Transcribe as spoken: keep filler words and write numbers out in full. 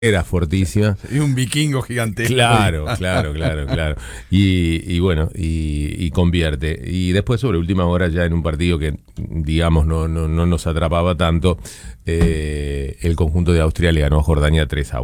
Era fortísima. Y un vikingo gigantesco. Claro, claro, claro, claro. Y, y bueno, y, y convierte. Y después, sobre última hora, ya en un partido que, digamos, no, no, no nos atrapaba tanto, eh, el conjunto de Austria le ganó a Jordania tres a uno.